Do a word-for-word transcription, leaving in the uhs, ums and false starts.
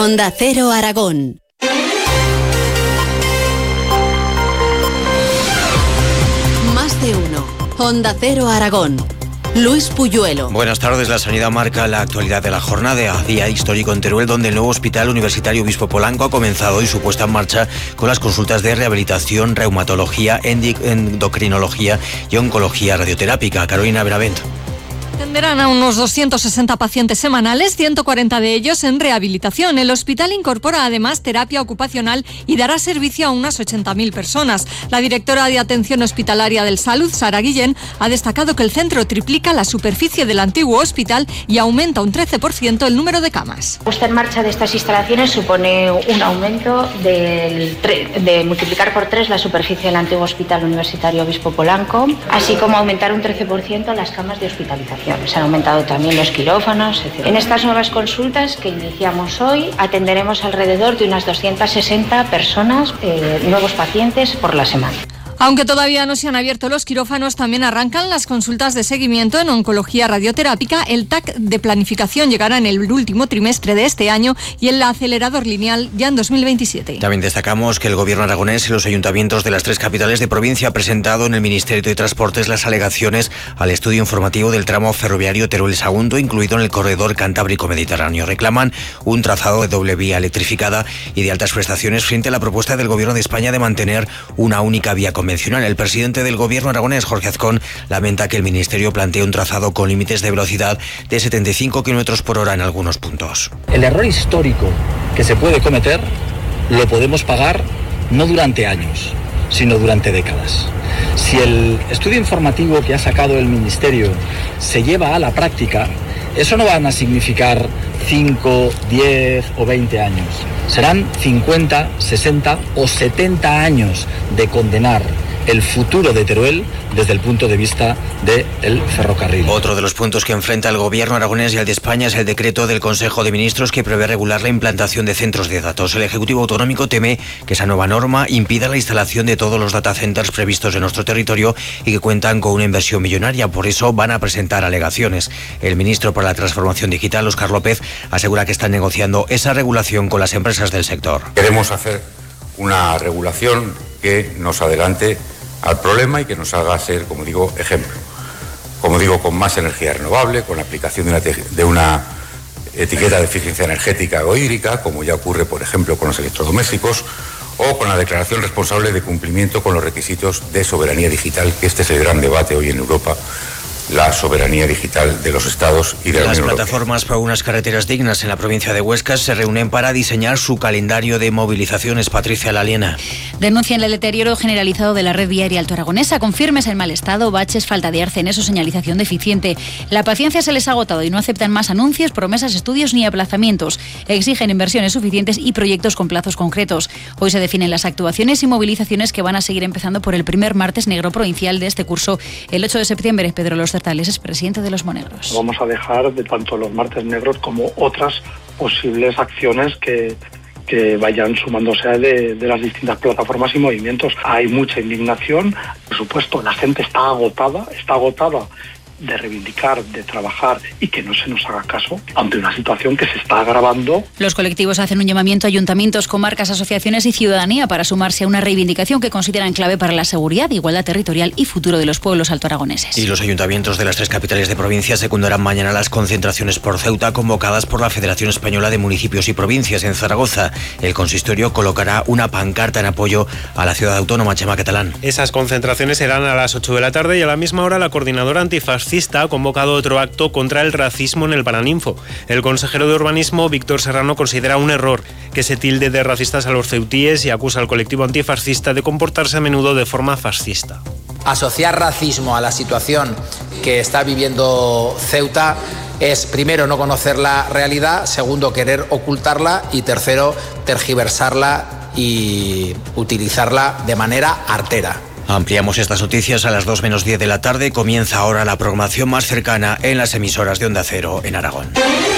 Onda Cero Aragón. Más de uno. Onda Cero Aragón. Luis Puyuelo. Buenas tardes. La sanidad marca la actualidad de la jornada. Día histórico en Teruel, donde el nuevo Hospital Universitario Obispo Polanco ha comenzado hoy su puesta en marcha con las consultas de rehabilitación, reumatología, endocrinología y oncología radioterápica. Carolina Benavent. Atenderán a unos doscientos sesenta pacientes semanales, ciento cuarenta de ellos en rehabilitación. El hospital incorpora además terapia ocupacional y dará servicio a unas ochenta mil personas. La directora de Atención Hospitalaria del Salud, Sara Guillén, ha destacado que el centro triplica la superficie del antiguo hospital y aumenta un trece por ciento el número de camas. La puesta en marcha de estas instalaciones supone un aumento del tre- de multiplicar por tres la superficie del antiguo Hospital Universitario Obispo Polanco, así como aumentar un trece por ciento las camas de hospitalización. Se han aumentado también los quirófanos, etcétera. En estas nuevas consultas que iniciamos hoy atenderemos alrededor de unas doscientas sesenta personas, eh, nuevos pacientes por la semana. Aunque todavía no se han abierto los quirófanos, también arrancan las consultas de seguimiento en oncología radioterápica. El T A C de planificación llegará en el último trimestre de este año y el acelerador lineal ya en dos mil veintisiete. También destacamos que el gobierno aragonés y los ayuntamientos de las tres capitales de provincia han presentado en el Ministerio de Transportes las alegaciones al estudio informativo del tramo ferroviario Teruel-Sagunto, incluido en el corredor Cantábrico-Mediterráneo. Reclaman un trazado de doble vía electrificada y de altas prestaciones frente a la propuesta del gobierno de España de mantener una única vía convencional. El presidente del gobierno aragonés, Jorge Azcón, lamenta que el ministerio plantee un trazado con límites de velocidad de setenta y cinco kilómetros por hora en algunos puntos. El error histórico que se puede cometer lo podemos pagar no durante años, sino durante décadas. Si el estudio informativo que ha sacado el ministerio se lleva a la práctica, eso no van a significar cinco, diez o veinte años. Serán cincuenta, sesenta o setenta años de condenar el futuro de Teruel desde el punto de vista del ferrocarril. Otro de los puntos que enfrenta el gobierno aragonés y el de España es el decreto del Consejo de Ministros que prevé regular la implantación de centros de datos. El Ejecutivo Autonómico teme que esa nueva norma impida la instalación de todos los data centers previstos en nuestro territorio y que cuentan con una inversión millonaria. Por eso van a presentar alegaciones. El ministro para la Transformación Digital, Óscar López, asegura que están negociando esa regulación con las empresas del sector. Queremos hacer una regulación que nos adelante al problema y que nos haga ser, como digo, ejemplo. Como digo, con más energía renovable, con la aplicación de una, de una etiqueta de eficiencia energética o hídrica, como ya ocurre, por ejemplo, con los electrodomésticos, o con la declaración responsable de cumplimiento con los requisitos de soberanía digital, que este es el gran debate hoy en Europa, la soberanía digital de los Estados y de la Unión Europea. Las plataformas para unas carreteras dignas en la provincia de Huesca se reúnen para diseñar su calendario de movilizaciones. Patricia Laliena. Denuncian el deterioro generalizado de la red viaria altoaragonesa, con firmes en mal estado, baches, falta de arcenes o señalización deficiente. La paciencia se les ha agotado y no aceptan más anuncios, promesas, estudios ni aplazamientos. Exigen inversiones suficientes y proyectos con plazos concretos. Hoy se definen las actuaciones y movilizaciones que van a seguir empezando por el primer martes negro provincial de este curso, el ocho de septiembre. Pedro Los Tales es presidente de Los Monegros. Vamos a dejar de tanto los martes negros como otras posibles acciones que, que vayan sumándose de, de las distintas plataformas y movimientos. Hay mucha indignación, por supuesto, la gente está agotada, está agotada de reivindicar, de trabajar y que no se nos haga caso ante una situación que se está agravando. Los colectivos hacen un llamamiento a ayuntamientos, comarcas, asociaciones y ciudadanía para sumarse a una reivindicación que consideran clave para la seguridad, igualdad territorial y futuro de los pueblos altoaragoneses. Y los ayuntamientos de las tres capitales de provincia secundarán mañana las concentraciones por Ceuta convocadas por la Federación Española de Municipios y Provincias en Zaragoza. El consistorio colocará una pancarta en apoyo a la ciudad autónoma. Chema Catalán. Esas concentraciones serán a las ocho de la tarde y a la misma hora la coordinadora antifascista ha convocado otro acto contra el racismo en el Paraninfo. El consejero de Urbanismo, Víctor Serrano, considera un error que se tilde de racistas a los ceutíes y acusa al colectivo antifascista de comportarse a menudo de forma fascista. Asociar racismo a la situación que está viviendo Ceuta es, primero, no conocer la realidad, segundo, querer ocultarla y tercero, tergiversarla y utilizarla de manera artera. Ampliamos estas noticias a las dos menos diez de la tarde. Comienza ahora la programación más cercana en las emisoras de Onda Cero en Aragón.